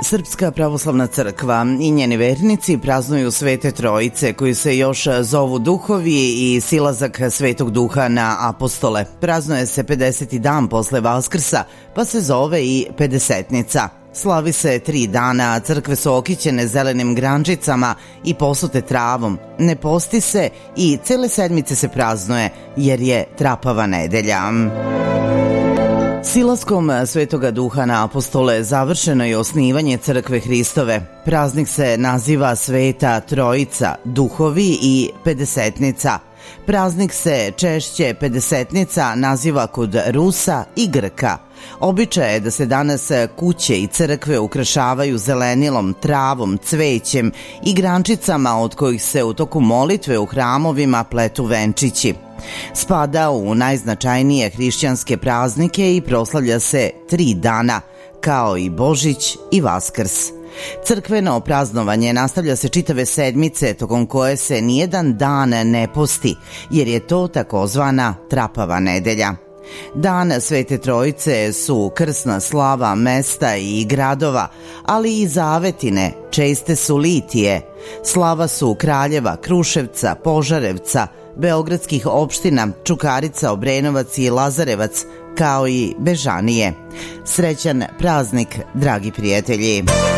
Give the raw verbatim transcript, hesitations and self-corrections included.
Srpska pravoslavna crkva i njeni vernici praznuju Svete Trojice, koji se još zovu duhovi, i silazak Svetog Duha na apostole. Praznuje se pedeseti dan posle Vaskrsa, pa se zove i Pedesetnica. Slavi se tri dana, a crkve su okićene zelenim grančicama i posute travom. Ne posti se i cele sedmice se praznuje, jer je Trapava nedelja. Silaskom Svetoga Duha na apostole završeno je osnivanje Crkve Hristove. Praznik se naziva Sveta Trojica, duhovi i Pedesetnica. Praznik se češće Pedesetnica naziva kod Rusa i Grka. Običaj je da se danas kuće i crkve ukrašavaju zelenilom, travom, cvećem i grančicama od kojih se u toku molitve u hramovima pletu venčići. Spada u najznačajnije hrišćanske praznike i proslavlja se tri dana, kao i Božić i Vaskrs. Crkveno praznovanje nastavlja se čitave sedmice, tokom koje se nijedan dan ne posti, jer je to takozvana Trapava nedelja. Dan Svete Trojice su krsna slava mesta i gradova, ali i zavetine, česte su litije. Slava su Kraljeva, Kruševca, Požarevca, beogradskih opština Čukarica, Obrenovac i Lazarevac, kao i Bežanije. Srećan praznik, dragi prijatelji!